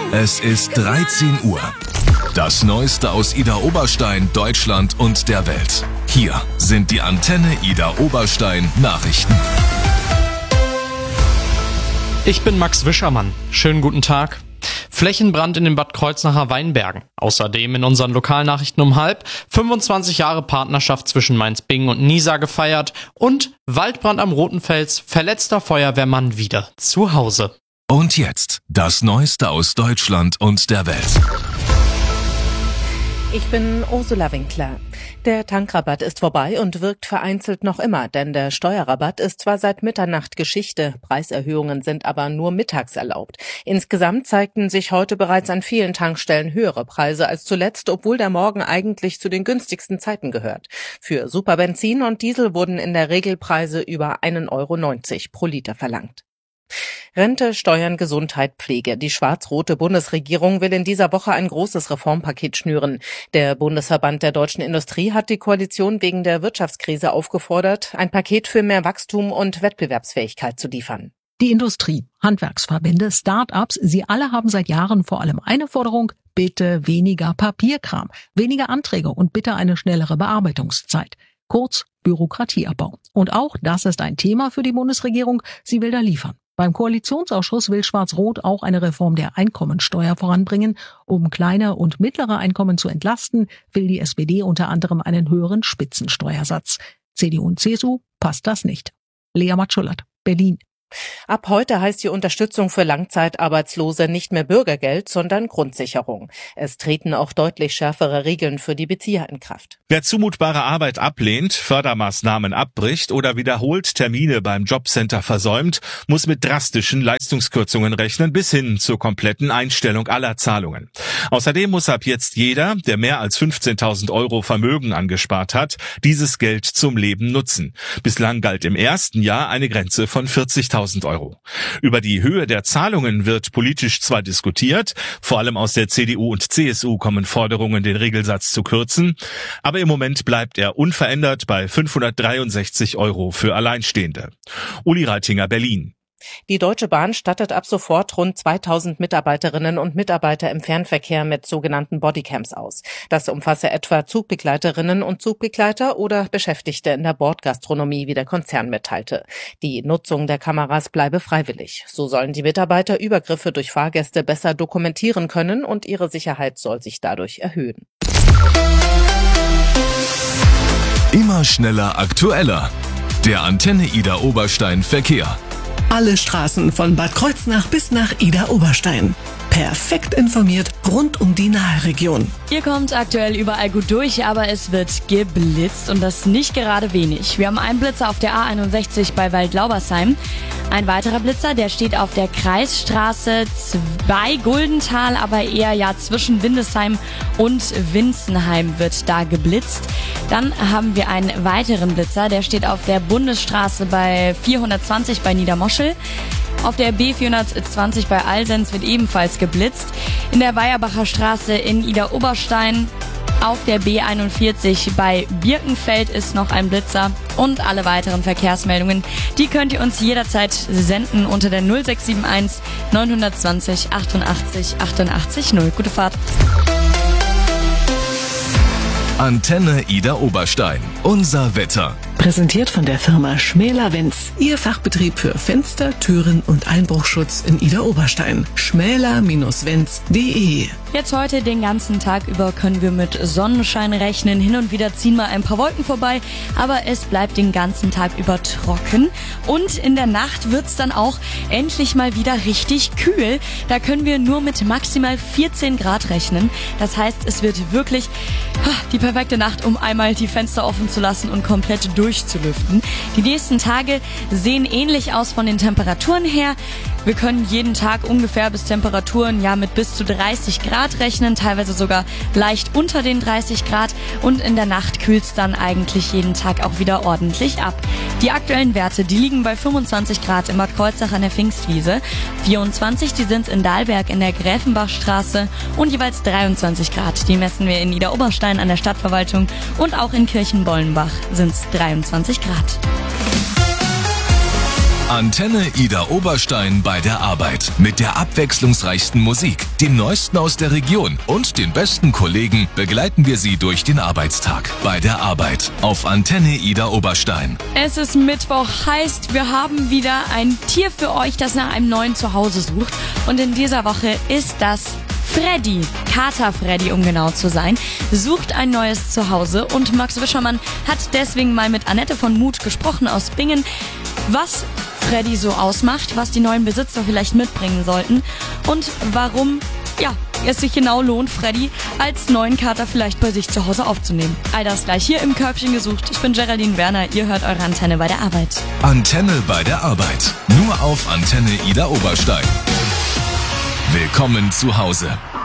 Es ist 13 Uhr. Das Neueste aus Ida Oberstein, Deutschland und der Welt. Hier sind die Antenne Ida Oberstein Nachrichten. Ich bin Max Wischermann. Schönen guten Tag. Flächenbrand in den Bad Kreuznacher Weinbergen. Außerdem in unseren Lokalnachrichten um 12:30 25 Jahre Partnerschaft zwischen Mainz-Bingen und Nisa gefeiert und Waldbrand am Rotenfels, verletzter Feuerwehrmann wieder zu Hause. Und jetzt das Neueste aus Deutschland und der Welt. Ich bin Ursula Winkler. Der Tankrabatt ist vorbei und wirkt vereinzelt noch immer, denn der Steuerrabatt ist zwar seit Mitternacht Geschichte, Preiserhöhungen sind aber nur mittags erlaubt. Insgesamt zeigten sich heute bereits an vielen Tankstellen höhere Preise als zuletzt, obwohl der Morgen eigentlich zu den günstigsten Zeiten gehört. Für Superbenzin und Diesel wurden in der Regel Preise über 1,90 € pro Liter verlangt. Rente, Steuern, Gesundheit, Pflege. Die schwarz-rote Bundesregierung will in dieser Woche ein großes Reformpaket schnüren. Der Bundesverband der deutschen Industrie hat die Koalition wegen der Wirtschaftskrise aufgefordert, ein Paket für mehr Wachstum und Wettbewerbsfähigkeit zu liefern. Die Industrie, Handwerksverbände, Start-ups, sie alle haben seit Jahren vor allem eine Forderung: bitte weniger Papierkram, weniger Anträge und bitte eine schnellere Bearbeitungszeit. Kurz Bürokratieabbau. Und auch das ist ein Thema für die Bundesregierung. Sie will da liefern. Beim Koalitionsausschuss will Schwarz-Rot auch eine Reform der Einkommensteuer voranbringen. Um kleine und mittlere Einkommen zu entlasten, will die SPD unter anderem einen höheren Spitzensteuersatz. CDU und CSU passt das nicht. Lea Matschullert, Berlin. Ab heute heißt die Unterstützung für Langzeitarbeitslose nicht mehr Bürgergeld, sondern Grundsicherung. Es treten auch deutlich schärfere Regeln für die Bezieher in Kraft. Wer zumutbare Arbeit ablehnt, Fördermaßnahmen abbricht oder wiederholt Termine beim Jobcenter versäumt, muss mit drastischen Leistungskürzungen rechnen bis hin zur kompletten Einstellung aller Zahlungen. Außerdem muss ab jetzt jeder, der mehr als 15.000 € Vermögen angespart hat, dieses Geld zum Leben nutzen. Bislang galt im ersten Jahr eine Grenze von 40.000 €. Über die Höhe der Zahlungen wird politisch zwar diskutiert, vor allem aus der CDU und CSU kommen Forderungen, den Regelsatz zu kürzen, aber im Moment bleibt er unverändert bei 563 € für Alleinstehende. Uli Reitinger, Berlin. Die Deutsche Bahn stattet ab sofort rund 2000 Mitarbeiterinnen und Mitarbeiter im Fernverkehr mit sogenannten Bodycams aus. Das umfasse etwa Zugbegleiterinnen und Zugbegleiter oder Beschäftigte in der Bordgastronomie, wie der Konzern mitteilte. Die Nutzung der Kameras bleibe freiwillig. So sollen die Mitarbeiter Übergriffe durch Fahrgäste besser dokumentieren können und ihre Sicherheit soll sich dadurch erhöhen. Immer schneller, aktueller. Der Antenne Ida Oberstein Verkehr. Alle Straßen von Bad Kreuznach bis nach Ida Oberstein. Perfekt informiert rund um die Nahregion. Ihr kommt aktuell überall gut durch, aber es wird geblitzt und das nicht gerade wenig. Wir haben einen Blitzer auf der A61 bei Waldlaubersheim. Ein weiterer Blitzer, der steht auf der Kreisstraße 2 Guldental, aber eher zwischen Windesheim und Winzenheim wird da geblitzt. Dann haben wir einen weiteren Blitzer, der steht auf der Bundesstraße bei 420 bei Niedermoschel. Auf der B420 bei Alsens wird ebenfalls geblitzt. In der Weierbacher Straße in Ida Oberstein. Auf der B41 bei Birkenfeld ist noch ein Blitzer. Und alle weiteren Verkehrsmeldungen, die könnt ihr uns jederzeit senden unter der 0671 920 88 88 0. Gute Fahrt. Antenne Ida Oberstein. Unser Wetter. Präsentiert von der Firma Schmäler-Wenz. Ihr Fachbetrieb für Fenster, Türen und Einbruchschutz in Ida Oberstein. schmäler-wenz.de. Jetzt heute den ganzen Tag über können wir mit Sonnenschein rechnen. Hin und wieder ziehen mal ein paar Wolken vorbei, aber es bleibt den ganzen Tag über trocken. Und in der Nacht wird's dann auch endlich mal wieder richtig kühl. Da können wir nur mit maximal 14 Grad rechnen. Das heißt, es wird wirklich die perfekte Nacht, um einmal die Fenster offen zu lassen und komplett durchzulüften. Die nächsten Tage sehen ähnlich aus von den Temperaturen her. Wir können jeden Tag ungefähr bis Temperaturen mit bis zu 30 Grad rechnen, teilweise sogar leicht unter den 30 Grad und in der Nacht kühlt es dann eigentlich jeden Tag auch wieder ordentlich ab. Die aktuellen Werte, die liegen bei 25 Grad in Bad Kreuznach an der Pfingstwiese, 24, die sind in Dahlberg in der Gräfenbachstraße und jeweils 23 Grad, die messen wir in Ida Oberstein an der Stadtverwaltung und auch in Kirchenbollenbach sind es 23 Grad. Antenne Ida Oberstein bei der Arbeit. Mit der abwechslungsreichsten Musik, dem Neuesten aus der Region und den besten Kollegen begleiten wir Sie durch den Arbeitstag. Bei der Arbeit auf Antenne Ida Oberstein. Es ist Mittwoch, heißt, wir haben wieder ein Tier für euch, das nach einem neuen Zuhause sucht. Und in dieser Woche ist das Freddy, Kater Freddy, um genau zu sein, sucht ein neues Zuhause und Max Wischermann hat deswegen mal mit Annette von Mut gesprochen aus Bingen, was Freddy so ausmacht, was die neuen Besitzer vielleicht mitbringen sollten und warum es sich genau lohnt, Freddy als neuen Kater vielleicht bei sich zu Hause aufzunehmen. All das gleich hier im Körbchen gesucht. Ich bin Geraldine Werner, ihr hört eure Antenne bei der Arbeit. Antenne bei der Arbeit. Nur auf Antenne Ida Oberstein. Willkommen zu Hause.